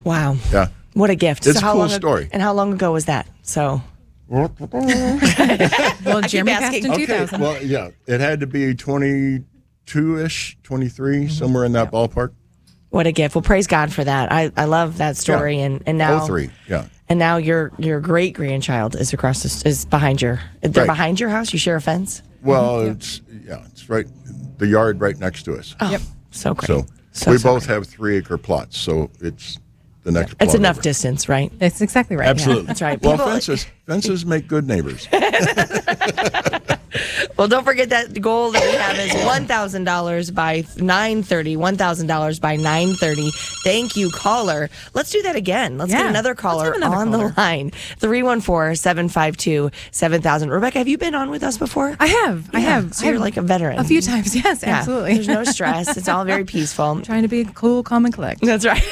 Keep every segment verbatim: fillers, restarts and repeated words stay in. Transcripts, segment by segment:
Wow. Yeah. What a gift. It's so a how cool long story. Ago, and how long ago was that? So. Well, Jeremy cast in two thousand. Well, yeah, it had to be twenty-two-ish, twenty-three, mm-hmm. somewhere in that yeah. ballpark. What a gift. Well, praise God for that. I, I love that story. Yeah. And, and now. Oh, three, yeah. And now your your great grandchild is across the, is behind your they're right. behind your house. You share a fence. Well, mm-hmm. it's yeah, it's right the yard right next to us. Oh, yep. So great. So, so we so both great. have three acre plots, so it's the next. It's enough over. distance, right? That's exactly right. Absolutely, yeah, that's right. Well, People, fences fences make good neighbors. Well, don't forget that the goal that we have is one thousand dollars by nine thirty. one thousand dollars by nine thirty. Thank you, caller. Let's do that again. Let's yeah. get another caller another on caller. the line. three one four, seven five two, seven thousand. Rebecca, have you been on with us before? I have. Yeah. I have. So I you're have like a veteran. A few times, yes, yeah. absolutely. There's no stress. It's all very peaceful. I'm trying to be cool, calm, and collect. That's right.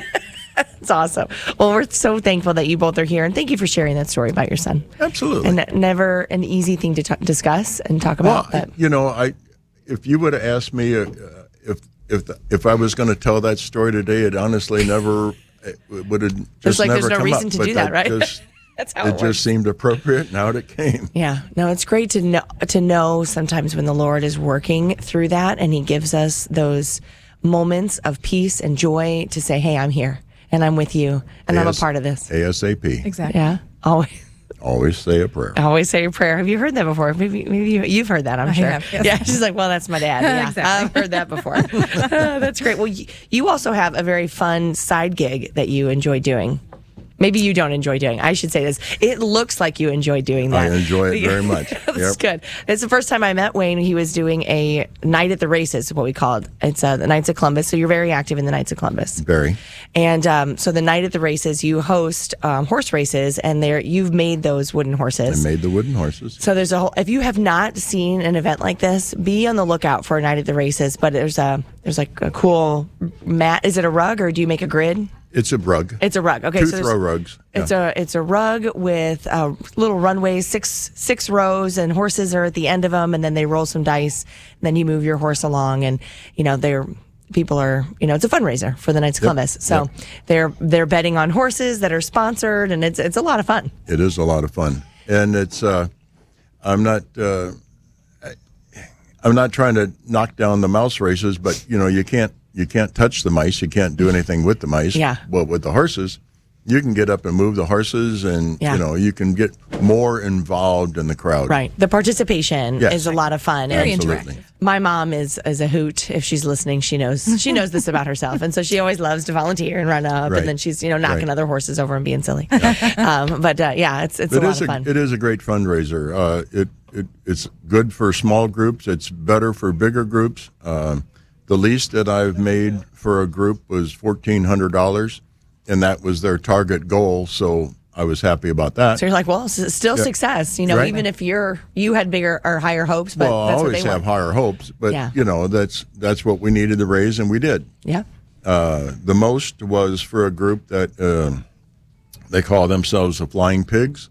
That's awesome. Well, we're so thankful that you both are here, and thank you for sharing that story about your son. Absolutely. And never an easy thing to t- discuss and talk about. Well, but. you know, I if you would have asked me uh, if if the, if I was going to tell that story today, it honestly never it would have just There's like never there's no come reason up. to But do that, right? Just, That's how it, it, just works. seemed appropriate, and out it came. Yeah, no, it's great to know to know sometimes when the Lord is working through that, and He gives us those moments of peace and joy to say, "Hey, I'm here, and I'm with you, and I'm a part of this." ASAP. Exactly. Yeah, always. Always say a prayer. Always say a prayer. Have you heard that before? Maybe, maybe you, you've heard that. I'm I sure. have, yes. Yeah, she's like, well, that's my dad. Yeah, Exactly. I've heard that before. uh, that's great. Well, you, you also have a very fun side gig that you enjoy doing. Maybe you don't enjoy doing. I should say this. It looks like you enjoy doing that. I enjoy it very much. That's Yep. good. It's the first time I met Wayne. He was doing a night at the races, what we call it. It's uh, the Knights of Columbus. So you're very active in the Knights of Columbus. Very. And um, so the night at the races, you host um, horse races, and there you've made those wooden horses. I made the wooden horses. So there's a whole. If you have not seen an event like this, be on the lookout for a night at the races. But there's a there's like a cool mat. Is it a rug or do you make a grid? It's a rug. It's a rug. Okay, Two so throw rugs. It's Yeah. a it's a rug with uh, little runways, six six rows, and horses are at the end of them, and then they roll some dice. And then you move your horse along, and you know they're people are you know it's a fundraiser for the Knights of Yep. Columbus. So Yep. they're they're betting on horses that are sponsored, and it's it's a lot of fun. It is a lot of fun, and it's. Uh, I'm not. Uh, I, I'm not trying to knock down the mouse races, but you know you can't. You can't touch the mice. You can't do anything with the mice. Yeah. But with the horses, you can get up and move the horses, and Yeah. you know you can get more involved in the crowd. Right. The participation Yes. is a lot of fun. Very And Absolutely. interactive. my mom is is a hoot. If she's listening, she knows she knows this about herself, and so she always loves to volunteer and run up, Right. and then she's you know knocking Right. other horses over and being silly. um, but uh, yeah, it's it's It a lot is of a, fun. it is a great fundraiser. Uh, it, it it's good for small groups. It's better for bigger groups. Um, the least that I've made for a group was fourteen hundred dollars, and that was their target goal. So I was happy about that. So you're like, well, s- still Yeah. success, you know, Right. even if you're you had bigger or higher hopes, but well, I that's what always they have want. higher hopes, but Yeah. you know that's that's what we needed to raise, and we did. Yeah. Uh, the most was for a group that uh, they call themselves the Flying Pigs,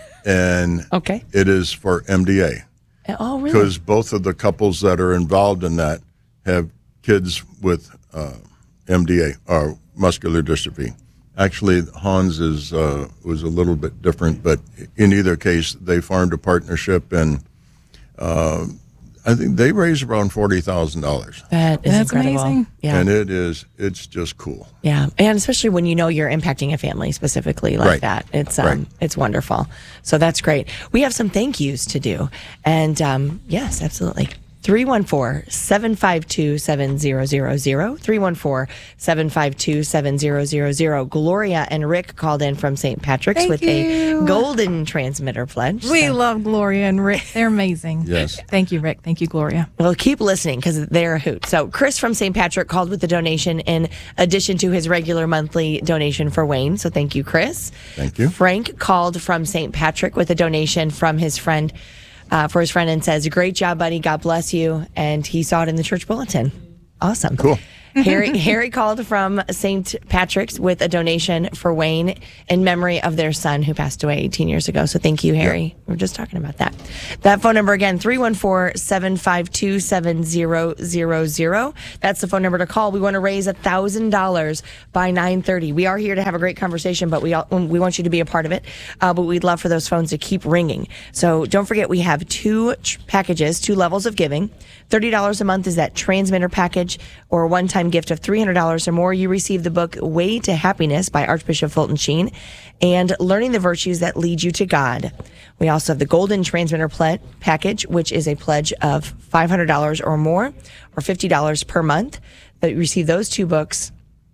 and Okay. it is for M D A. Oh, really? Because both of the couples that are involved in that have kids with uh, M D A or muscular dystrophy. Actually, Hans is uh, was a little bit different, but in either case, they formed a partnership, and uh, I think they raised around forty thousand dollars. That is That's incredible. amazing. Yeah. And it is, it's just cool. Yeah, and especially when you know you're impacting a family specifically like Right. that, it's um, Right. it's wonderful. So that's great. We have some thank yous to do, and um, yes, absolutely. three one four, seven five two, seven zero zero zero. three one four, seven five two, seven zero zero zero. Gloria and Rick called in from Saint Patrick's Thank with you. a golden transmitter pledge. We So love Gloria and Rick. They're amazing. Yes. Thank you, Rick. Thank you, Gloria. Well, keep listening because they're a hoot. So Chris from Saint Patrick called with the donation in addition to his regular monthly donation for Wayne. So thank you, Chris. Thank you. Frank called from Saint Patrick with a donation from his friend, uh, for his friend, and says, "Great job, buddy. God bless you." And he saw it in the church bulletin. Awesome. Cool. Harry Harry called from Saint Patrick's with a donation for Wayne in memory of their son who passed away eighteen years ago. So thank you, Harry. Yep. We were just talking about that. That phone number again, three one four, seven five two, seven zero zero zero. That's the phone number to call. We want to raise one thousand dollars by nine thirty. We are here to have a great conversation, but we all, we want you to be a part of it. Uh, but we'd love for those phones to keep ringing. So don't forget, we have two tr- packages, two levels of giving. thirty dollars a month is that transmitter package, or a one-time gift of three hundred dollars or more. You receive the book Way to Happiness by Archbishop Fulton Sheen and Learning the Virtues That Lead You to God. We also have the Golden Transmitter ple- package, which is a pledge of five hundred dollars or more, or fifty dollars per month. That you receive those two books,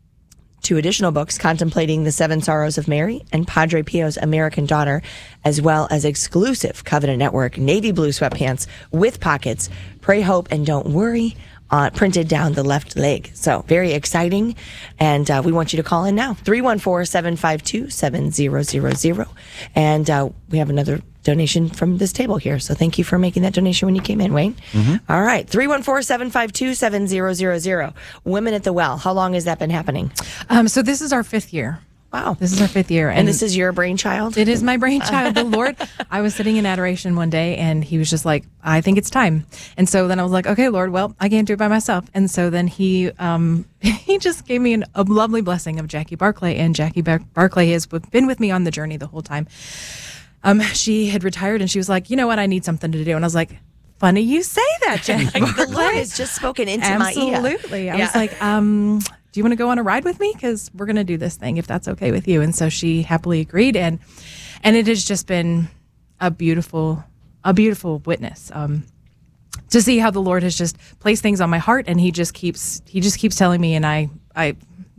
two additional books, Contemplating the Seven Sorrows of Mary and Padre Pio's American Daughter, as well as exclusive Covenant Network navy blue sweatpants with pockets, Pray, Hope, and Don't Worry, uh, printed down the left leg. So very exciting. And uh, we want you to call in now, three one four, seven five two, seven zero zero zero. And uh, we have another donation from this table here. So thank you for making that donation when you came in, Wayne. Mm-hmm. All right. three one four, seven five two, seven zero zero zero. Women at the Well. How long has that been happening? Um, so this is our fifth year. Wow. This is our fifth year. And, and this is your brainchild? It is my brainchild. The Lord, I was sitting in adoration one day and he was just like, I think it's time. And so then I was like, okay, Lord, well, I can't do it by myself. And so then he um, he just gave me an, a lovely blessing of Jackie Barclay. And Jackie Bar- Barclay has been with me on the journey the whole time. Um, she had retired and she was like, you know what, I need something to do. And I was like, funny you say that, Jackie. Like, the Lord has just spoken into Absolutely. my ear. Absolutely. I Yeah. was like, um, do you want to go on a ride with me? Because we're going to do this thing, if that's okay with you. And so she happily agreed. And and it has just been a beautiful, a beautiful witness. Um, to see how the Lord has just placed things on my heart, and he just keeps, he just keeps telling me, and I, I,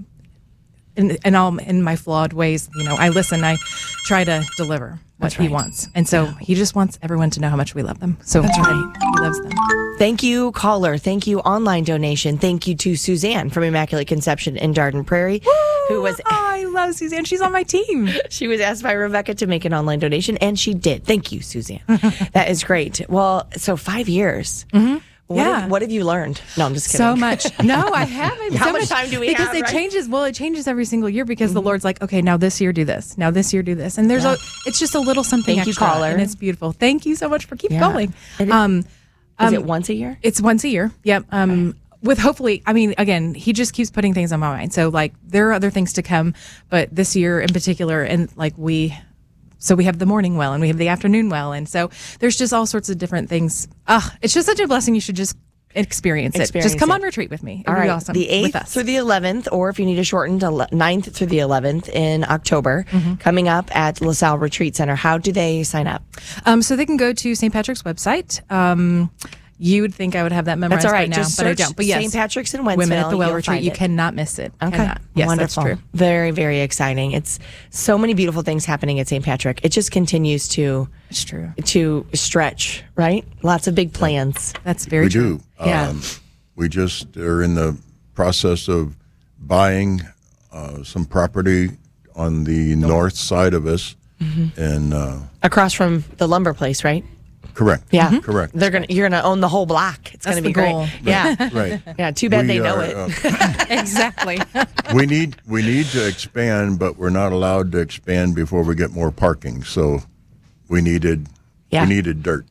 in, in all, in my flawed ways, you know, I listen, I try to deliver what That's he right. wants. And so he just wants everyone to know how much we love them. So That's right. he loves them. Thank you, caller. Thank you, online donation. Thank you to Suzanne from Immaculate Conception in Darden Prairie, who was Oh, I love Suzanne. She's on my team. she was asked by Rebecca to make an online donation, and she did. Thank you, Suzanne. That is great. Well, so five years. Mm-hmm. What, Yeah. have, what have you learned? No, I'm just kidding. So much. No, I haven't. How so much time do we because have, it right? changes. Well, it changes every single year because mm-hmm. the Lord's like, okay, now this year do this. Now this year do this. And there's Yeah. a, it's just a little something Thank you, extra. caller. And it's beautiful. Thank you so much for keep Yeah. going. And it- Um, Is um, it once a year? It's once a year. Yep. Um, okay. With hopefully, I mean, again, he just keeps putting things on my mind. So like there are other things to come, but this year in particular, and like we, so we have the morning well and we have the afternoon well. And so there's just all sorts of different things. Ugh, it's just such a blessing. You should just experience it. Experience Just come it. on retreat with me. It All would right, be awesome. the with eighth us. through the eleventh, or if you need a shortened, ele- ninth through the eleventh in October, coming up at LaSalle Retreat Center. How do they sign up? Um, so they can go to Saint Patrick's website. Um, you would think I would have that memorized That's all right. by now, Just but I search don't. But yes, Saint Patrick's in Wentzville. Women at the Well you'll Retreat. find You it. cannot miss it. Okay. Cannot. Yes, Wonderful. that's true. Very, very exciting. It's so many beautiful things happening at Saint Patrick. It just continues to It's true. to stretch, right? Lots of big plans. That's very we true. do. Yeah. Um, we just are in the process of buying uh, some property on the north side of us, Mm-hmm. and uh, Across from the lumber place, right? correct. Yeah. Mm-hmm. correct. They're gonna you're gonna own the whole block. It's That's gonna be the great. goal. Yeah. Right. Yeah. Too bad We they know are, it. uh, Exactly. we need we need to expand, but we're not allowed to expand before we get more parking. So we needed Yeah. we needed dirt.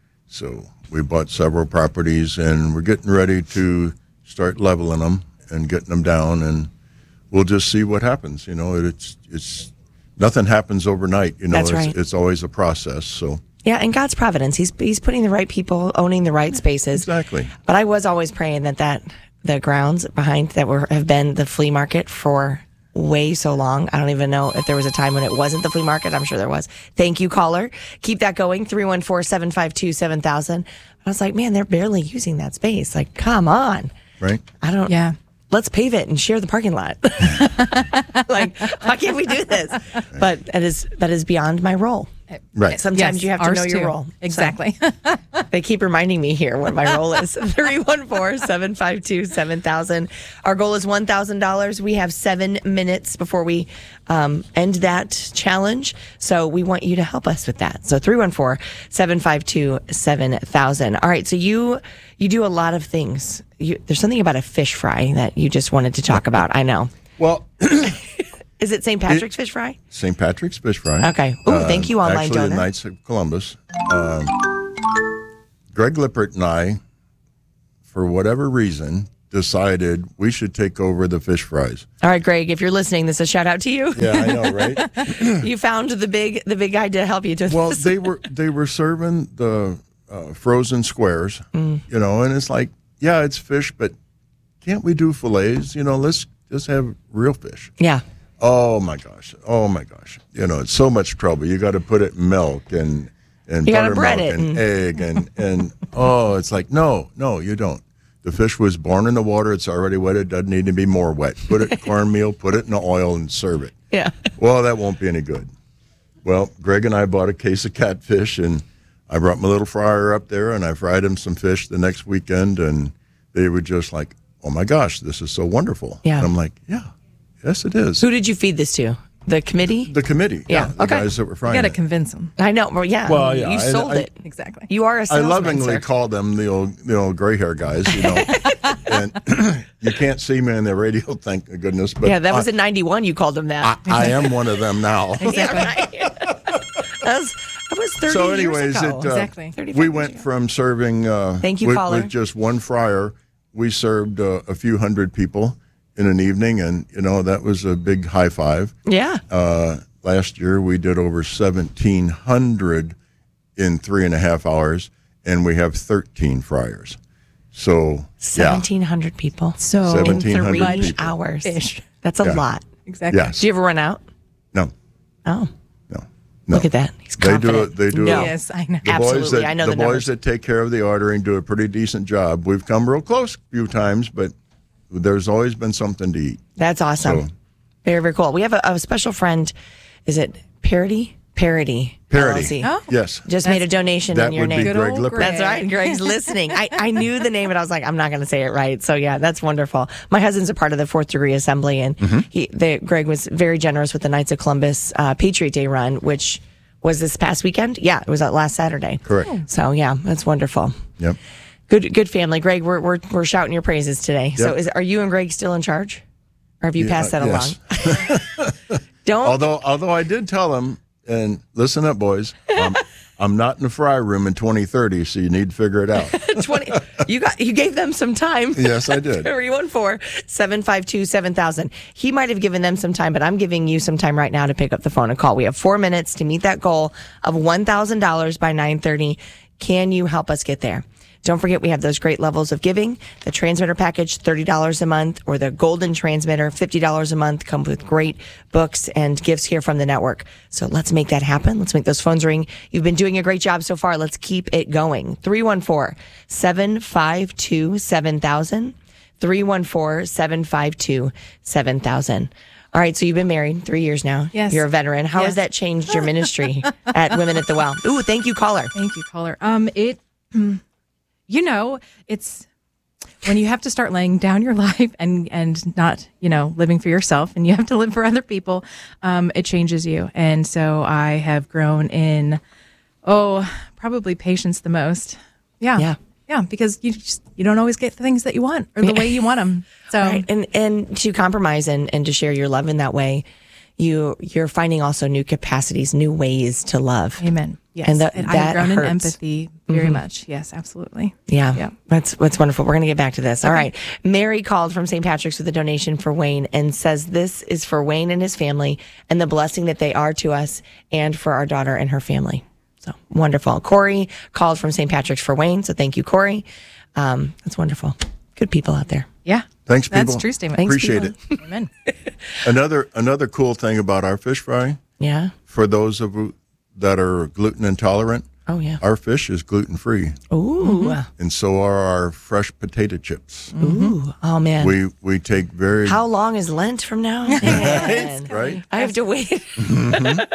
So we bought several properties, and we're getting ready to start leveling them and getting them down, and we'll just see what happens. You know, it's it's nothing happens overnight. You know, That's it's, right. it's always a process. So Yeah, and God's providence. He's he's putting the right people owning the right spaces. exactly. But I was always praying that that the grounds behind that were have been the flea market for way so long. I don't even know if there was a time when it wasn't the flea market. I'm sure there was. Thank you, caller. Keep that going. three one four, seven five two, seven thousand. I was like, man, they're barely using that space. Like, come on. Right. I don't. Yeah. Let's pave it and share the parking lot. Like, why can't we do this? But that is that is beyond my role. Right. Sometimes Yes, you have to ours know your too. role. So Exactly. they keep reminding me here what my role is. three one four, seven five two, seven thousand. Our goal is one thousand dollars. We have seven minutes before we um, end that challenge. So we want you to help us with that. So three one four, seven five two, seven thousand. All right. So you you do a lot of things. You, there's something about a fish fry that you just wanted to talk about. I know. Well, Is it Saint Patrick's fish fry? Saint Patrick's Fish Fry. Okay. Ooh, thank you, online actually, donor. the Knights of Columbus. Um, Greg Lippert and I, for whatever reason, decided we should take over the fish fries. All right, Greg, if you're listening, this is a shout out to you. Yeah, I know, right? You found the big the big guy to help you to Well, this. they were they were serving the uh, frozen squares, Mm. you know, and it's like, yeah, it's fish, but can't we do fillets? You know, let's just have real fish. Yeah. Oh my gosh! Oh my gosh! You know, it's so much trouble. You got to put it in milk and and You gotta bread buttermilk it and and- egg and and oh, it's like no, no, you don't. The fish was born in the water. It's already wet. It doesn't need to be more wet. Put it in cornmeal, put it in the oil, and serve it. Yeah. Well, that won't be any good. Well, Greg and I bought a case of catfish, and I brought my little fryer up there, and I fried him some fish the next weekend, and they were just like, "Oh my gosh, this is so wonderful!" Yeah. And I'm like, "Yeah, yes, it is." Who did you feed this to? The committee? The committee. Yeah, The okay. guys that were You frying got to it. convince them. I know. Well, yeah. Well, yeah, You I- sold I- it. Exactly. You are a I salesman, lovingly sir. call them the old, the old gray hair guys, you know. And you can't see me on the radio, thank goodness. But Yeah, that was I, in ninety-one. You called him that. I, I am one of them now. Yeah, right. that was, that was thirty So, anyways, years ago. it, uh, Exactly. thirty-five we years went ago. from serving uh, Thank you, with, caller. with just one fryer. We served uh, a few hundred people in an evening, and you know that was a big high five. Yeah. Uh, last year we did over seventeen hundred in three and a half hours, and we have thirteen fryers. So seventeen hundred people. So in seventeen hundred three people. hours. Fish. That's a Yeah. lot. Exactly. Yes. Do you ever run out? No, Oh, no, no. look at that. He's They do confident. it. They do no. it. Yes, I know. The Absolutely. boys that, I know the, the boys numbers. that take care of the ordering do a pretty decent job. We've come real close a few times, but there's always been something to eat. That's awesome. So- Very, very cool. We have a, a special friend. Is it Parody? Parody. Parody. L L C. Oh. Yes. Just made a donation That in your would be name. Good Greg old Lippert. Greg. That's right. Greg's listening. I, I knew the name, but I was like, I'm not going to say it right. So yeah, that's wonderful. My husband's a part of the Fourth Degree Assembly, and Mm-hmm. he, the, Greg was very generous with the Knights of Columbus uh, Patriot Day run, which was this past weekend. Yeah, it was uh, last Saturday. Correct. So yeah, that's wonderful. Yep. Good, good family. Greg, we're we're, we're shouting your praises today. So Yep. is, are you and Greg still in charge, or have you Yeah, passed that yes. along? Don't. Although, although I did tell them, and listen up, boys, um, I'm not in the fry room in twenty thirty, so you need to figure it out. twenty You got you gave them some time. Yes, I did. three one four, seven five two, seven thousand. He might have given them some time, but I'm giving you some time right now to pick up the phone and call. We have four minutes to meet that goal of one thousand dollars by nine thirty. Can you help us get there? Don't forget, we have those great levels of giving. The transmitter package, thirty dollars a month, or the golden transmitter, fifty dollars a month, come with great books and gifts here from the network. So let's make that happen. Let's make those phones ring. You've been doing a great job so far. Let's keep it going. three one four, seven five two, seven thousand. three one four, seven five two, seven thousand. All right, so you've been married three years now. Yes. You're a veteran. How has Yes. that changed your ministry at Women at the Well? Ooh, thank you, caller. Thank you, caller. Um, it, you know, it's when you have to start laying down your life and and not, you know, living for yourself, and you have to live for other people. Um, it changes you, and so I have grown in, oh, probably patience the most. Yeah, Yeah. yeah, because you just you don't always get the things that you want or the way you want them. So Right. And and to compromise and, and to share your love in that way, you you're finding also new capacities, new ways to love. amen. Yes, And that- I've that grown in hurts. empathy very much. Yes, absolutely. Yeah, Yeah. that's that's wonderful. We're going to get back to this. All right. Mary called from Saint Patrick's with a donation for Wayne and says this is for Wayne and his family and the blessing that they are to us and for our daughter and her family. So wonderful. Corey called from Saint Patrick's for Wayne. So thank you, Corey. Um, that's wonderful. Good people out there. Yeah, Thanks, people. That's a true statement. Thanks, Appreciate people. it. Amen. Another another cool thing about our fish fry, Yeah. for those of you that are gluten intolerant, Oh, yeah. our fish is gluten free, Ooh. and so are our fresh potato chips. Ooh. Oh, man. We we take very How long is Lent from now? Man. right. I have to wait.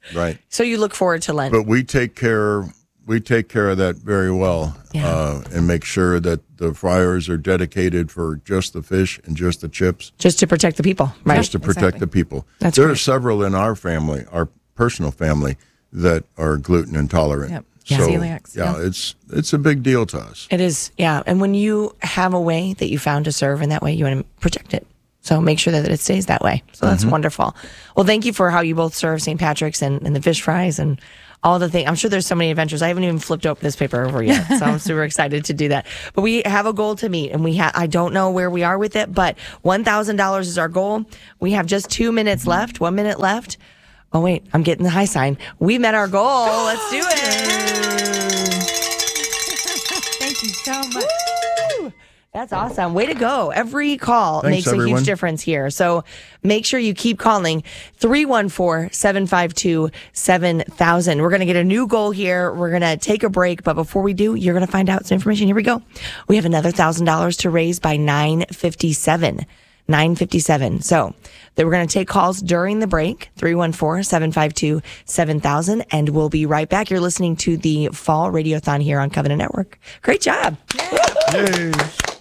Right. So you look forward to Lent. But we take care we take care of that very well, Yeah. uh, and make sure that the fryers are dedicated for just the fish and just the chips, just to protect the people, right? just to protect exactly. the people. That's there great. are several in our family, our personal family, that are gluten intolerant. Yep. Yeah. So Celiacs, yeah, yeah. it's it's a big deal to us. It is, yeah. And when you have a way that you found to serve in that way, you want to protect it. So make sure that it stays that way. So that's wonderful. Well, thank you for how you both serve Saint Patrick's and, and the fish fries and all the things. I'm sure there's so many adventures. I haven't even flipped open this paper over yet. So I'm super excited to do that. But we have a goal to meet, and we have, I don't know where we are with it, but one thousand dollars is our goal. We have just two minutes left, one minute left. Oh, wait, I'm getting the high sign. We met our goal. Let's do it. Thank you so much. Woo! That's awesome. Way to go. Every call Thanks, makes a everyone. huge difference here. So make sure you keep calling three one four, seven five two, seven thousand. We're going to get a new goal here. We're going to take a break. But before we do, you're going to find out some information. Here we go. We have another one thousand dollars to raise by nine fifty-seven. nine fifty-seven. So then we're going to take calls during the break, three one four, seven five two, seven thousand, and we'll be right back. You're listening to the Fall Radiothon here on Covenant Network. Great job. Yay.